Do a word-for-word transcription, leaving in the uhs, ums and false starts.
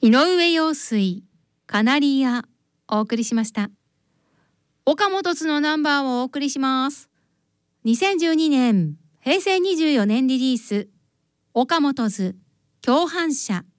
井上陽水カナリアお送りしました。岡本津のナンバーをお送りします。にせんじゅうにねんへいせいにじゅうよねんリリース岡本津共犯者